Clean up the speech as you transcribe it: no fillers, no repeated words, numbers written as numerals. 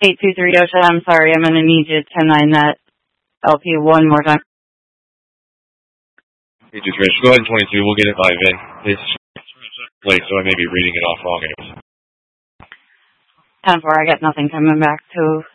823 OSHA, I'm sorry, I'm going to need you to 10-9 that LP one more time. 823, go ahead and 22, we'll get it live in. It's late, so I may be reading it off wrong anyways. 10-4, I got nothing coming back to